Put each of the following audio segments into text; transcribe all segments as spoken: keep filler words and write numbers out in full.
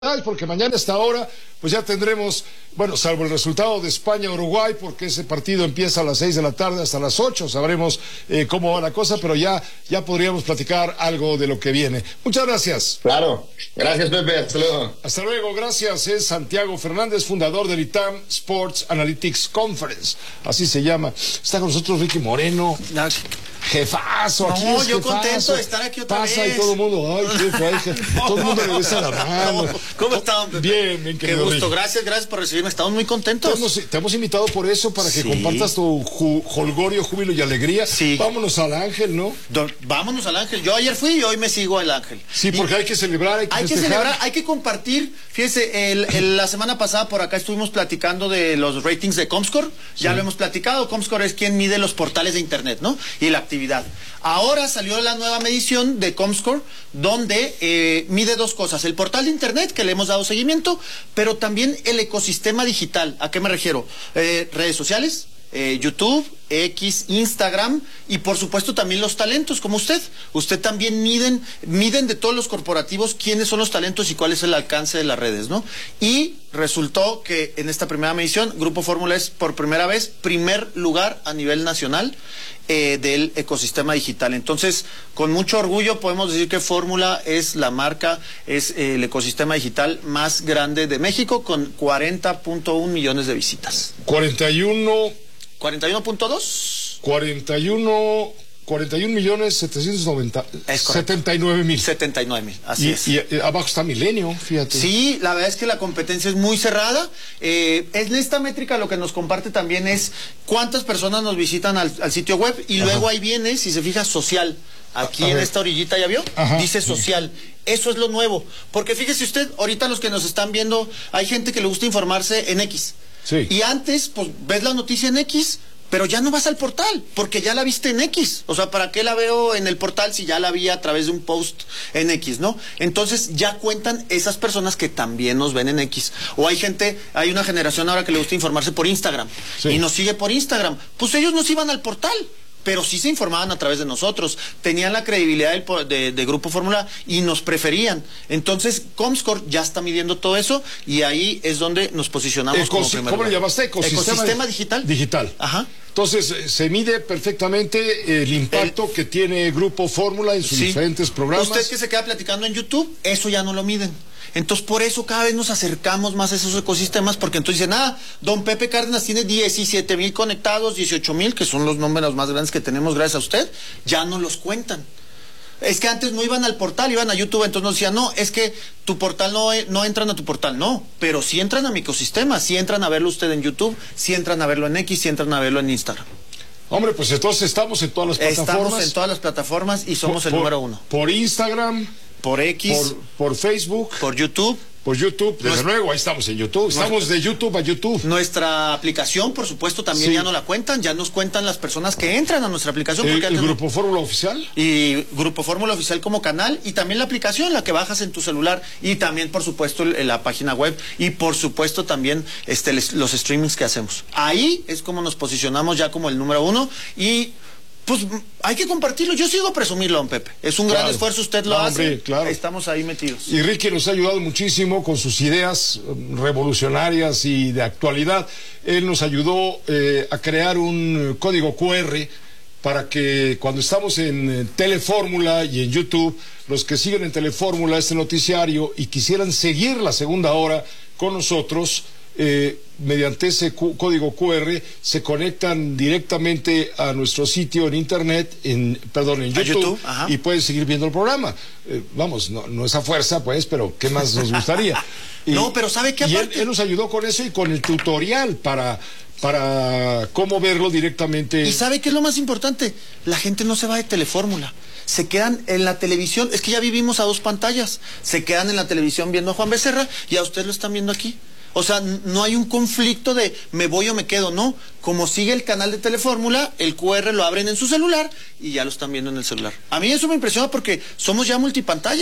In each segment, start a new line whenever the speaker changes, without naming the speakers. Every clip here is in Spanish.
Porque mañana a esta hora pues ya tendremos, bueno, salvo el resultado de España-Uruguay, porque ese partido empieza a las seis de la tarde hasta las ocho, sabremos eh, cómo va la cosa, pero ya, ya podríamos platicar algo de lo que viene. Muchas gracias.
Claro, gracias Pepe, hasta luego.
Hasta luego, gracias. Es Santiago Fernández, fundador del I T A M Sports Analytics Conference, así se llama. Está con nosotros Ricky Moreno.
No.
Jefazo, aquí
no,
es
yo
jefazo.
contento de estar aquí otra
Pasa
vez.
y todo el mundo, ay, jefe, ay, jefe. Todo el mundo le besa la mano.
¿Cómo, cómo están, Pepe?
Bien, bien,
Qué
querido
gusto,
Ricky.
gracias, gracias por recibirme. Estamos muy contentos.
Te hemos, te hemos invitado por eso, para que
Sí.
compartas tu ju, jolgorio, júbilo y alegría.
Sí.
Vámonos al Ángel, ¿no?
Do- Vámonos al Ángel. Yo ayer fui y hoy me sigo al Ángel.
Sí, porque
Y
hay que celebrar, hay que
hay que
festejar.
celebrar, hay que compartir. Fíjese, el, el- la semana pasada por acá estuvimos platicando de los ratings de Comscore. Ya
Sí.
lo hemos platicado. Comscore es quien mide los portales de internet, ¿no? Y la actividad. Ahora salió la nueva medición de Comscore, donde eh, mide dos cosas: el portal de internet, que le hemos dado seguimiento, pero también el ecosistema digital. ¿A qué me refiero? Eh, redes sociales, eh, YouTube, X, Instagram, y por supuesto también los talentos, como usted. Usted también miden, miden de todos los corporativos quiénes son los talentos y cuál es el alcance de las redes, ¿no? Y resultó que en esta primera medición, Grupo Fórmula es por primera vez primer lugar a nivel nacional eh, del ecosistema digital. Entonces, con mucho orgullo podemos decir que Fórmula es la marca, es eh, el ecosistema digital más grande de México, con cuarenta punto uno millones de visitas.
cuarenta y uno,
¿cuarenta y uno punto dos?
cuarenta y uno, cuarenta y un millones setecientos noventa,
Es correcto.
setenta y nueve mil.
setenta y nueve mil, así
Y,
es.
y, eh, abajo está Milenio, fíjate.
Sí, la verdad es que la competencia es muy cerrada. Eh, en esta métrica lo que nos comparte también es cuántas personas nos visitan al, al sitio web, y
Ajá.
luego ahí viene, si se fija, social. Aquí
A- a
en
ver.
esta orillita, ¿ya vio?
Ajá.
Dice social. Eso es lo nuevo. Porque fíjese usted, ahorita los que nos están viendo, hay gente que le gusta informarse en X.
Sí.
Y antes, pues, ves la noticia en X, pero ya no vas al portal, porque ya la viste en X. O sea, ¿para qué la veo en el portal si ya la vi a través de un post en X, no? Entonces ya cuentan esas personas que también nos ven en X. O hay gente, hay una generación ahora que le gusta informarse por Instagram,
Sí.
y nos sigue por Instagram. Pues ellos nos iban al portal, pero sí se informaban a través de nosotros, tenían la credibilidad del po- de, de Grupo Fórmula y nos preferían. Entonces Comscore ya está midiendo todo eso, y ahí es donde nos posicionamos como
Ecosi-
primer
¿Cómo le
lugar.
llamaste? Ecosistema,
Ecosistema digital.
Digital.
Ajá.
Entonces, eh, se mide perfectamente el impacto que tiene Grupo Fórmula en sus
Sí.
diferentes programas.
Usted que se queda platicando en YouTube, eso ya no lo miden. Entonces, por eso cada vez nos acercamos más a esos ecosistemas, porque entonces dicen, ah, don Pepe Cárdenas tiene diecisiete mil conectados, dieciocho mil, que son los números más grandes que tenemos gracias a usted, ya no los cuentan. Es que antes no iban al portal, iban a YouTube, entonces nos decían, no, es que tu portal no, no entran a tu portal, no, pero sí entran a mi ecosistema, sí entran a verlo usted en YouTube, sí entran a verlo en X, sí entran a verlo en Instagram.
Hombre, pues entonces estamos en todas las plataformas.
Estamos en todas las plataformas y somos
Por-
el número uno.
Por Instagram,
Por X,
por, por Facebook,
por YouTube.
por YouTube. Desde
Nuestra-
luego, ahí estamos en YouTube. Estamos de YouTube a YouTube.
Nuestra aplicación, por supuesto, también
Sí.
ya no la cuentan, ya nos cuentan las personas que entran a nuestra aplicación.
El,
porque
el
antes no-
Grupo Fórmula Oficial.
Y Grupo Fórmula Oficial como canal, y también la aplicación, la que bajas en tu celular, y también, por supuesto, el- la página web, y por supuesto también este, les- los streamings que hacemos. Ahí es como nos posicionamos ya como el número uno, y pues hay que compartirlo. Yo sigo a presumirlo, don Pepe. Es un gran
Claro.
esfuerzo, usted lo
No,
hace.
hombre, claro.
Estamos ahí metidos.
Y Ricky nos ha ayudado muchísimo con sus ideas eh, revolucionarias y de actualidad. Él nos ayudó eh, a crear un código Q R para que cuando estamos en eh, Telefórmula y en YouTube, los que siguen en Telefórmula este noticiario y quisieran seguir la segunda hora con nosotros, eh, mediante ese cu- código Q R se conectan directamente a nuestro sitio en internet, en perdón, en
A
YouTube,
YouTube, ajá.
y pueden seguir viendo el programa. Eh, vamos, no, no es a fuerza, pues, pero ¿qué más nos gustaría? Y-
No, pero ¿sabe qué?
Y él,
Aparte-
él nos ayudó con eso y con el tutorial para, para cómo verlo directamente.
¿Y sabe qué es lo más importante? La gente no se va de Telefórmula. Se quedan en la televisión. Es que ya vivimos a dos pantallas. Se quedan en la televisión viendo a Juan Becerra y a usted lo están viendo aquí. O sea, n- no hay un conflicto de me voy o me quedo, no. Como sigue el canal de Telefórmula, el Q R lo abren en su celular y ya lo están viendo en el celular. A mí eso me impresiona porque somos ya multipantallas.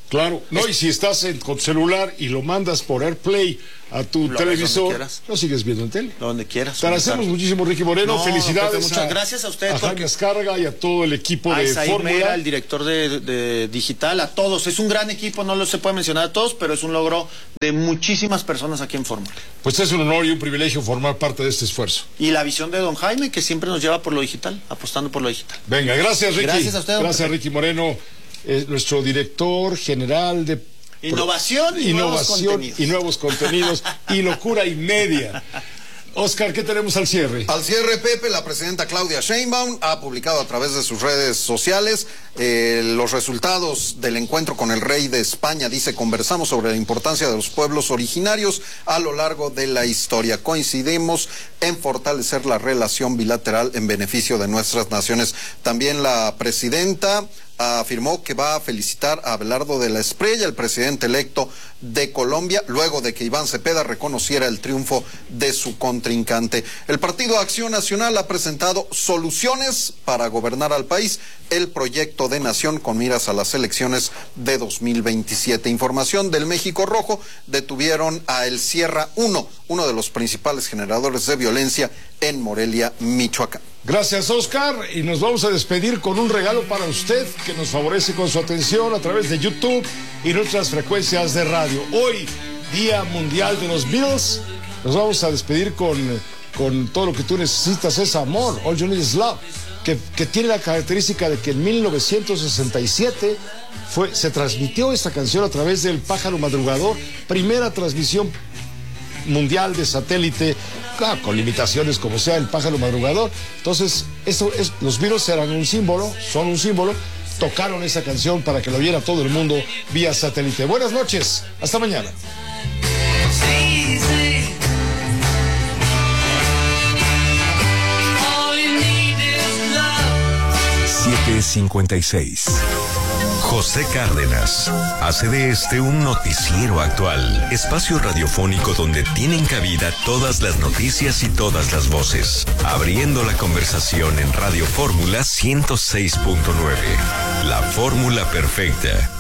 Claro, no, es... y si estás en, con celular y lo mandas por AirPlay a tu lo televisor, lo sigues viendo en tele.
Donde quieras.
Te agradecemos muchísimo, Ricky Moreno. No, Felicidades.
Pepe, muchas a, gracias a usted.
A Jaime Azcárraga y a todo el equipo
a
de Fórmula.
El director de, de digital, a todos. Es un gran equipo, no lo se puede mencionar a todos, pero es un logro de muchísimas personas aquí en Fórmula.
Pues es un honor y un privilegio formar parte de este esfuerzo.
Y la visión de don Jaime, que siempre nos lleva por lo digital, apostando por lo digital.
Venga, gracias, Ricky.
Gracias a usted, don
Gracias, Ricky Moreno, eh, nuestro director general de
Innovación y
Innovación
nuevos contenidos.
y nuevos contenidos y locura y media. Oscar, ¿qué tenemos al cierre?
Al cierre, Pepe, la presidenta Claudia Sheinbaum ha publicado a través de sus redes sociales eh, los resultados del encuentro con el rey de España. Dice, conversamos sobre la importancia de los pueblos originarios a lo largo de la historia. Coincidimos en fortalecer la relación bilateral en beneficio de nuestras naciones. También la presidenta afirmó que va a felicitar a Abelardo de la Espriella, el presidente electo de Colombia, luego de que Iván Cepeda reconociera el triunfo de su contrincante. El Partido Acción Nacional ha presentado soluciones para gobernar al país, el proyecto de nación con miras a las elecciones de dos mil veintisiete. Información del México Rojo, detuvieron a El Sierra uno, uno de los principales generadores de violencia en Morelia, Michoacán.
Gracias, Oscar, y nos vamos a despedir con un regalo para usted que nos favorece con su atención a través de YouTube y nuestras frecuencias de radio. Hoy, Día Mundial de los Beatles, nos vamos a despedir con, con todo lo que tú necesitas es amor, All You Need Is Love, que, que tiene la característica de que en mil novecientos sesenta y siete fue, se transmitió esta canción a través del Pájaro Madrugador, primera transmisión mundial de satélite, claro, con limitaciones como sea el Pájaro Madrugador. Entonces, esto es, los Beatles eran un símbolo, son un símbolo, tocaron esa canción para que lo viera todo el mundo vía satélite. Buenas noches, hasta mañana.
siete cincuenta y seis. José Cárdenas hace de este un noticiero actual, espacio radiofónico donde tienen cabida todas las noticias y todas las voces, abriendo la conversación en Radio Fórmula ciento seis punto nueve, la fórmula perfecta.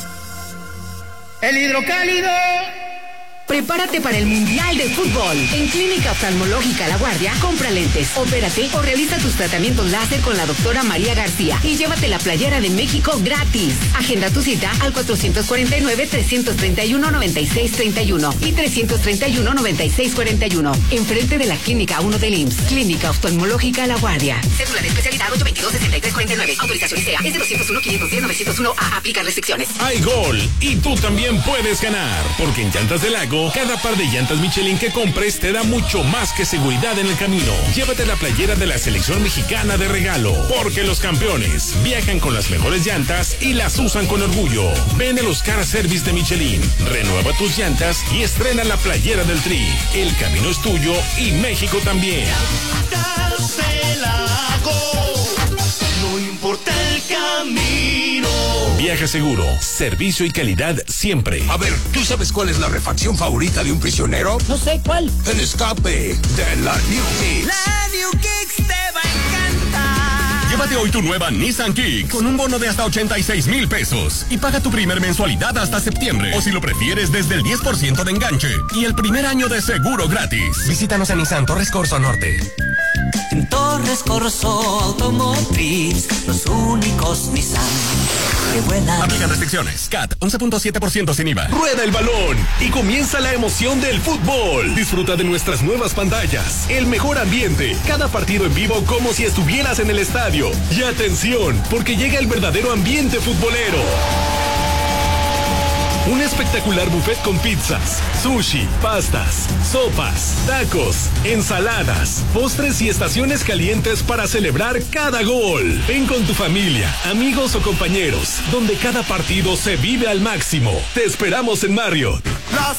El hidrocálido. Prepárate para el Mundial de Fútbol. En Clínica Oftalmológica La Guardia, compra lentes, opérate o realiza tus tratamientos láser con la doctora María García y llévate la playera de México gratis. Agenda tu cita al cuatrocientos cuarenta y nueve, trescientos treinta y uno, noventa y seis treinta y uno y trescientos treinta y uno, noventa y seis cuarenta y uno. Enfrente de la Clínica uno del I M S S. Clínica Oftalmológica La Guardia. Cédula de especialidad ocho veintidós, sesenta y tres cuarenta y nueve. Autorización I C E A. Es de doscientos uno, quinientos diez, novecientos uno A. Aplica restricciones.
Hay gol y tú también puedes ganar, porque en Llantas del Lago cada par de llantas Michelin que compres te da mucho más que seguridad en el camino. Llévate la playera de la selección mexicana de regalo, porque los campeones viajan con las mejores llantas y las usan con orgullo. Ven a los Car Service de Michelin, renueva tus llantas y estrena la playera del Tri. El camino es tuyo y México también.
No importa el camino.
Viaja seguro, servicio y calidad siempre.
A ver, ¿tú sabes cuál es la refacción favorita de un prisionero?
No sé cuál.
El escape de la New Kicks.
La New Kicks te va a encantar.
Llévate hoy tu nueva Nissan Kicks con un bono de hasta ochenta y seis mil pesos y paga tu primer mensualidad hasta septiembre. O si lo prefieres, desde el diez por ciento de enganche y el primer año de seguro gratis. Visítanos en Nissan Torres Corzo Norte.
En Torres Corso Automotriz, los únicos Nissan que vuelan.
Aplican restricciones. C A T once punto siete por ciento sin I V A. Rueda el balón y comienza la emoción del fútbol. Disfruta de nuestras nuevas pantallas, el mejor ambiente, cada partido en vivo como si estuvieras en el estadio. Y atención, porque llega el verdadero ambiente futbolero. Un espectacular buffet con pizzas, sushi, pastas, sopas, tacos, ensaladas, postres y estaciones calientes para celebrar cada gol. Ven con tu familia, amigos o compañeros, donde cada partido se vive al máximo. Te esperamos en Marriott.